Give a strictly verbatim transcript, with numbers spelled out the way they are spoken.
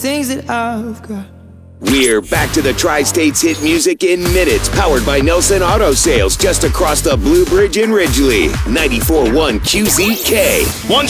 things that I've got. We're back to the Tri-States hit music in minutes, powered by Nelson Auto Sales, just across the Blue Bridge in Ridgely. ninety-four point one Q Z K. One